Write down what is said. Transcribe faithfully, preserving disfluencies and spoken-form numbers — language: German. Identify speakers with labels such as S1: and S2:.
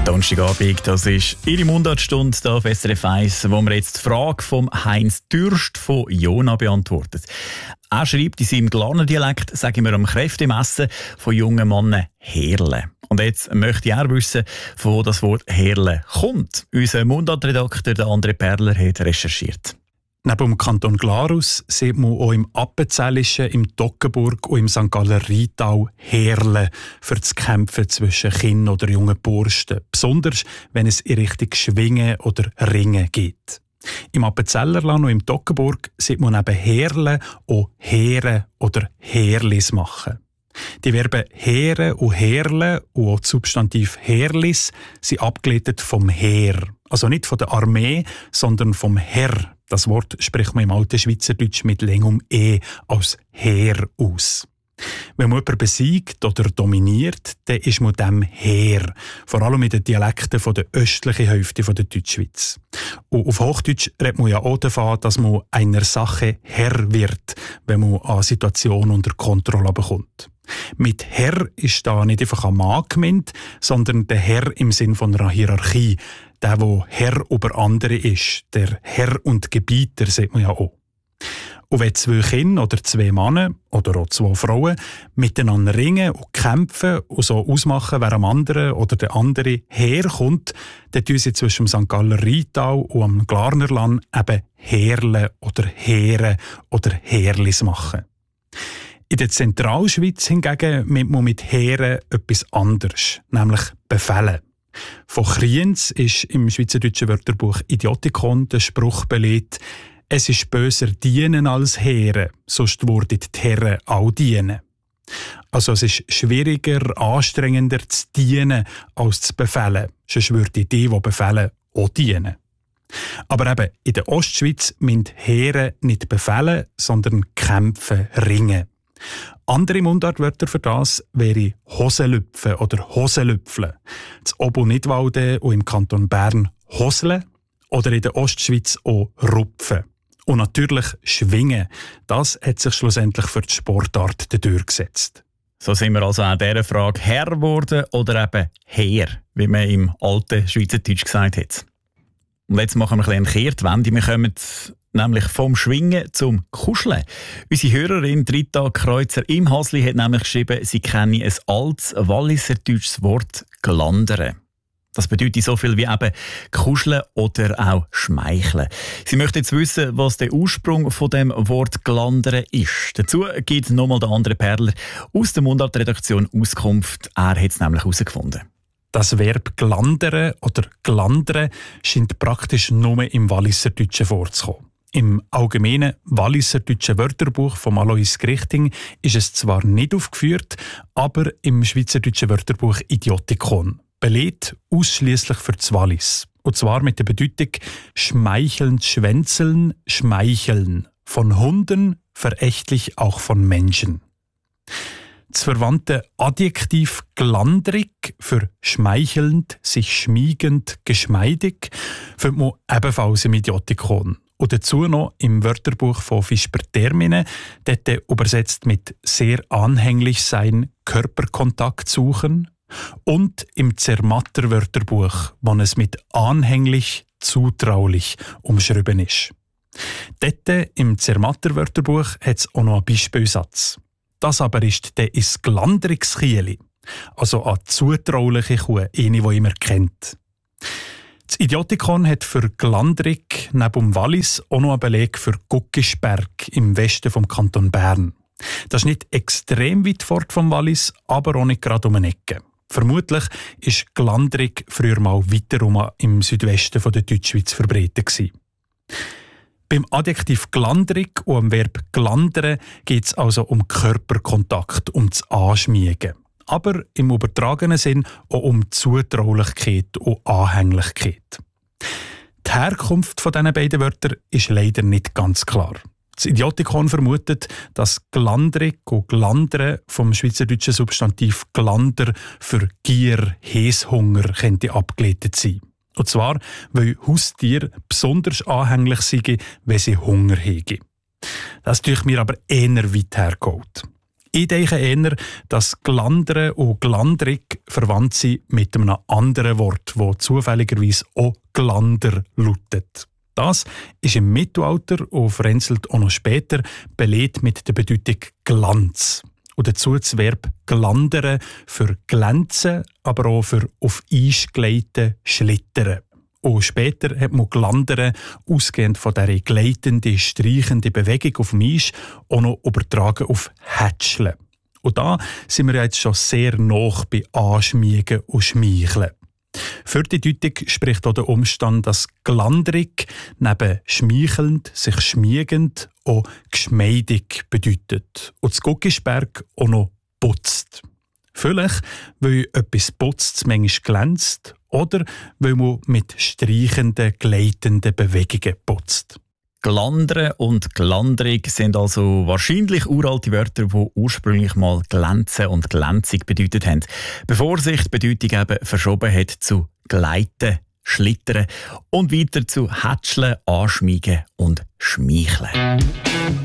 S1: Donnerstagabend, das ist Ihre Mundartstunde hier auf S R F eins, wo wir jetzt die Frage von Heinz Dürst von Jona beantwortet. Er schreibt in seinem Glarner Dialekt, sagen wir am Kräftemessen von jungen Männern Herle. Und jetzt möchte er wissen, von wo das Wort Herle kommt. Unser Mundartredakteur, der André Perler, hat recherchiert.
S2: Neben dem Kanton Glarus sieht man auch im Appenzellischen, im Toggenburg und im Sankt Galler Rheintal Herle für das Kämpfen zwischen Kindern oder jungen Burschen. Besonders, wenn es in Richtung Schwingen oder Ringen geht. Im Appenzellerland und im Toggenburg sieht man neben Herle auch Heere oder Herlis machen. Die Verben Heere und Herle und auch das Substantiv Herlis sind abgeleitet vom Heer. Also nicht von der Armee, sondern vom Herr. Das Wort spricht man im alten Schweizerdeutsch mit längem E als Heer aus. Wenn man jemanden besiegt oder dominiert, dann ist man dem Heer. Vor allem in den Dialekten von der östlichen Hälfte der Deutschschweiz. Und auf Hochdeutsch redet man ja auch davon, dass man einer Sache Herr wird, wenn man eine Situation unter Kontrolle bekommt. Mit Herr ist da nicht einfach ein Mann gemeint, sondern der Herr im Sinn von einer Hierarchie. Der, der Herr über andere ist. Der Herr und Gebieter, sieht man ja auch. Und wenn zwei Kinder oder zwei Männer oder auch zwei Frauen miteinander ringen und kämpfen und so ausmachen, wer am anderen oder der andere herkommt, dann tun sie zwischen dem Sankt Galler Rheintal und am Glarnerland eben Herle oder Heere oder Herlis machen. In der Zentralschweiz hingegen meint man mit Heere etwas anderes, nämlich Befehlen. Von Kriens ist im schweizerdeutschen Wörterbuch Idiotikon der Spruch belegt: Es ist böser dienen als Heere, sonst würden die Herren auch dienen. Also es ist schwieriger, anstrengender zu dienen als zu befehlen. Sonst würden die, die befehlen, auch dienen. Aber eben, in der Ostschweiz müssen Heere nicht befehlen, sondern kämpfen, ringen. Andere Mundartwörter für das wären Hosenlüpfen oder Hosenlüpfeln. Das Obo Nidwalden und im Kanton Bern Hosle oder in der Ostschweiz auch Rupfen. Und natürlich Schwingen. Das hat sich schlussendlich für die Sportart durchgesetzt.
S1: So sind wir also auch dieser Frage Herr geworden oder eben Heer, wie man im alten Schweizerdeutsch gesagt hat. Und jetzt machen wir ein bisschen eine Kehrtwende. Wir kommen nämlich vom Schwingen zum Kuscheln. Unsere Hörerin Rita Kreuzer im Hasli hat nämlich geschrieben, sie kenne ein altes walliserdeutsches Wort «glandere». Das bedeutet so viel wie eben kuscheln oder auch schmeicheln. Sie möchte jetzt wissen, was der Ursprung von dem Wort «glandere» ist. Dazu gibt nochmal der andere Perler aus der Mundartredaktion Auskunft. Er hat es nämlich herausgefunden.
S2: Das Verb «glandere» oder «glandere» scheint praktisch nur im Walliserdeutschen vorzukommen. Im allgemeinen Walliserdeutschen Wörterbuch von Alois Grichting ist es zwar nicht aufgeführt, aber im Schweizerdeutschen Wörterbuch Idiotikon, belegt ausschließlich für das Wallis. Und zwar mit der Bedeutung schmeichelnd schwänzeln, schmeicheln. Von Hunden, verächtlich auch von Menschen. Das verwandte Adjektiv glandrig für schmeichelnd, sich schmiegend, geschmeidig findet man ebenfalls im Idiotikon. Und dazu noch im Wörterbuch von Fisper Termine, dort übersetzt mit sehr anhänglich sein, Körperkontakt suchen. Und im Zermatter Wörterbuch, wo es mit anhänglich, zutraulich umschrieben ist. Dort im Zermatter Wörterbuch hat es auch noch einen Beispielsatz. Das aber ist der is glandrigs Chieli, also eine zutrauliche Kuh, eine, die immer kennt. Das Idiotikon hat für Glandrig neben dem Wallis auch noch einen Beleg für Guckischberg im Westen vom Kanton Bern. Das ist nicht extrem weit fort vom Wallis, aber auch nicht gerade um eine Ecke. Vermutlich war Glandrig früher mal weiterum im Südwesten der Deutschschweiz verbreitet gewesen. Beim Adjektiv glandrig und am Verb glandere geht es also um Körperkontakt, um das Anschmiegen. Aber im übertragenen Sinn auch um Zutraulichkeit und Anhänglichkeit. Die Herkunft von diesen beiden Wörtern ist leider nicht ganz klar. Das Idiotikon vermutet, dass glandrig und glandere vom schweizerdeutschen Substantiv glander für Gier, Häshunger könnte abgeleitet sein. Und zwar, weil Haustiere besonders anhänglich sind, wenn sie Hunger haben. Das tue ich mir aber eher weit hergeholt. Ich denke eher, dass Glandere und Glandrig verwandt sind mit einem anderen Wort, das zufälligerweise auch Glander lautet. Das ist im Mittelalter und vereinzelt auch noch später belegt mit der Bedeutung Glanz. Und dazu das Verb glandere für glänzen, aber auch für auf Eis gleiten, schlittern. Und später hat man Glandere, ausgehend von dieser gleitenden, streichenden Bewegung auf dem Eis, auch noch übertragen auf Hätscheln. Und da sind wir jetzt schon sehr nah bei Anschmiegen und Schmeicheln. Für die Deutung spricht auch der Umstand, dass glandrig neben schmeichelnd, sich schmiegend auch geschmeidig bedeutet. Und das Guckisberg auch noch putzt. Vielleicht, weil etwas putzt, manchmal glänzt, oder weil man mit streichenden, gleitenden Bewegungen putzt.
S1: Glandere und glandrig sind also wahrscheinlich uralte Wörter, die ursprünglich mal glänzen und glänzig bedeutet haben, bevor sich die Bedeutung eben verschoben hat zu gleiten, schlittern und weiter zu hätscheln, anschmiegen und schmeicheln.